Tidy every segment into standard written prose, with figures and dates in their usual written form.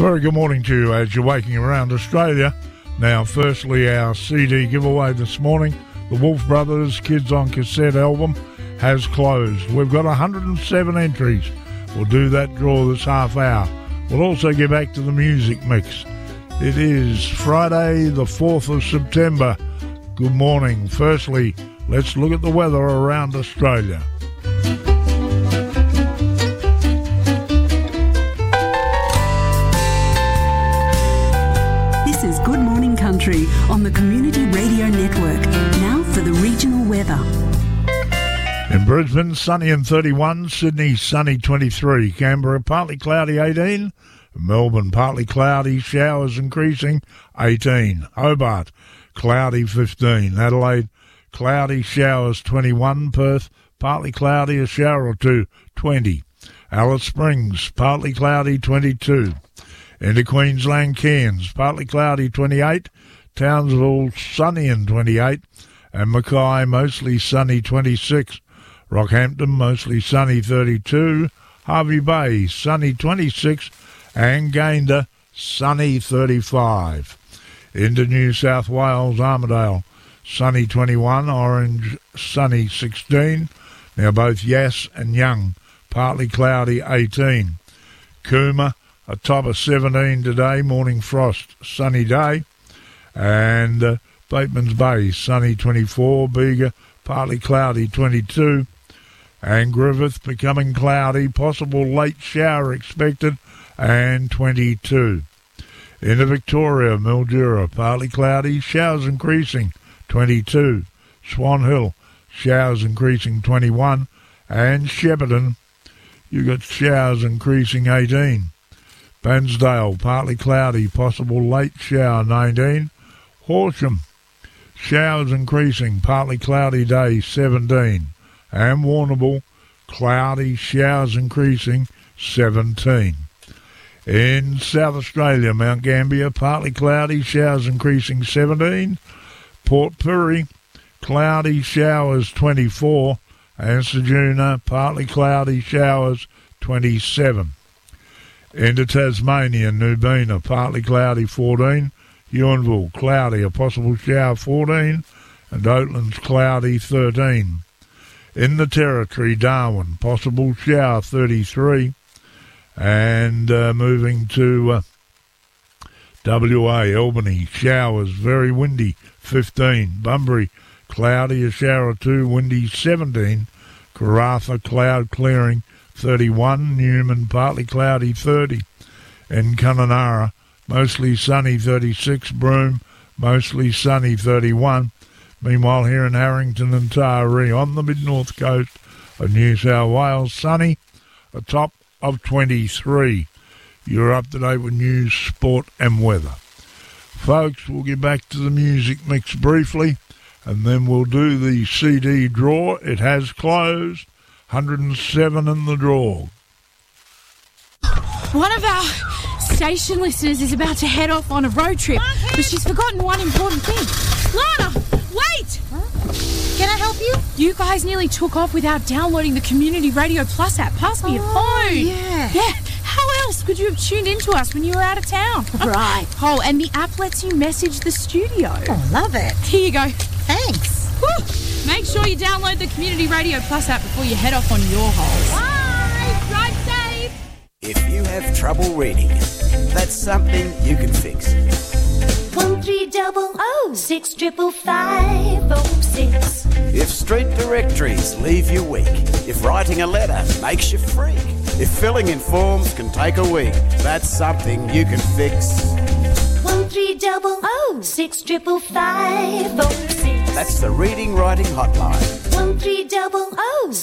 very good morning to you as you're waking around Australia. Now, firstly, our CD giveaway this morning, the Wolf Brothers Kids on Cassette album, has closed. We've got 107 entries. We'll do that draw this half hour. We'll also get back to the music mix. It is Friday, the 4th of September. Good morning. Firstly, let's look at the weather around Australia. This is Good Morning Country on the Community Radio Network. Now for the regional weather. In Brisbane, sunny and 31. Sydney, sunny 23. Canberra, partly cloudy 18. Melbourne, partly cloudy, showers increasing 18. Hobart, cloudy 15. Adelaide, cloudy, showers 21. Perth, partly cloudy, a shower or two 20. Alice Springs, partly cloudy 22. Into Queensland, Cairns, partly cloudy 28. Townsville, sunny and 28. And Mackay, mostly sunny 26. Rockhampton, mostly sunny 32. Hervey Bay, sunny 26. And Gayndah, sunny 35. Into New South Wales, Armidale, sunny 21. Orange, sunny 16. Now both Yass and Young, partly cloudy 18. Cooma, a top of 17 today, morning frost, sunny day. And Bateman's Bay, sunny 24. Bega, partly cloudy 22. And Griffith, becoming cloudy, possible late shower expected, and 22. Into Victoria, Mildura, partly cloudy, showers increasing, 22. Swan Hill, showers increasing, 21. And Shepparton, you got showers increasing, 18. Bairnsdale, partly cloudy, possible late shower, 19. Horsham, showers increasing, partly cloudy day, 17. And Warrnambool, cloudy, showers increasing, 17. In South Australia, Mount Gambier, partly cloudy, showers increasing, 17. Port Pirie, cloudy, showers, 24. And Ceduna, partly cloudy, showers, 27. Into Tasmania, Nubina, partly cloudy, 14. Ewanville, cloudy, a possible shower, 14. And Oatlands, cloudy, 13. In the Territory, Darwin, possible shower, 33. And moving to WA, Albany, showers, very windy, 15. Bunbury, cloudy, a shower or two, windy, 17. Karratha, cloud clearing, 31. Newman, partly cloudy, 30. In Kununurra, mostly sunny, 36. Broome, mostly sunny, 31. Meanwhile, here in Harrington and Taree, on the mid-north coast of New South Wales, sunny, a top of 23. You're up to date with news, sport and weather. Folks, we'll get back to the music mix briefly, and then we'll do the CD draw. It has closed. 107 in the draw. One of our station listeners is about to head off on a road trip, but she's forgotten one important thing. Lana, wait! Huh? Can I help you? You guys nearly took off without downloading the Community Radio Plus app. Pass me your phone. Yeah. How else could you have tuned into us when you were out of town? Right. Oh, and the app lets you message the studio. Oh, love it. Here you go. Thanks. Woo. Make sure you download the Community Radio Plus app before you head off on your holes. Bye. Drive safe. If you have trouble reading, that's something you can fix. 1300 65506. If street directories leave you weak, if writing a letter makes you freak, if filling in forms can take a week, that's something you can fix. 1300 65506. That's the Reading Writing Hotline. 1300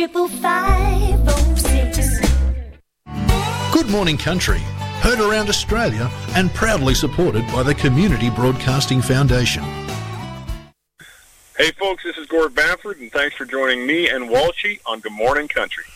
65506. Good Morning Country, heard around Australia and proudly supported by the Community Broadcasting Foundation. Hey folks, this is Gord Bamford, and thanks for joining me and Walshy on Good Morning Country.